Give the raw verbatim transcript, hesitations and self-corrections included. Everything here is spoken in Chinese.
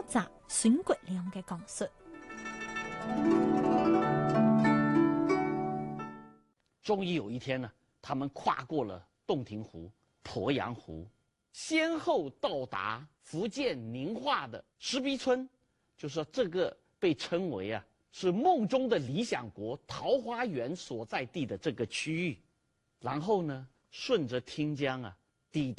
则秦国两个讲述。 终于有一天呢，他们跨过了洞庭湖、鄱阳湖，先后到达福建宁化的石壁村，就说这个被称为啊是梦中的理想国、桃花源所在地的这个区域，然后呢，顺着汀江啊抵达。